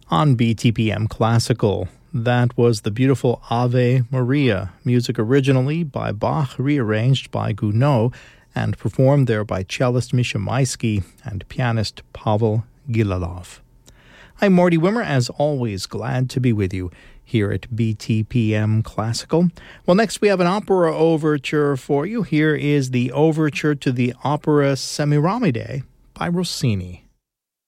On BTPM Classical, that was the beautiful Ave Maria, music originally by Bach, rearranged by Gounod, and performed there by cellist Misha Maisky and pianist Pavel Gilalov. I'm Morty Wimmer, as always, glad to be with you here at BTPM Classical. Well, next we have an opera overture for you. Here is the overture to the opera Semiramide by Rossini.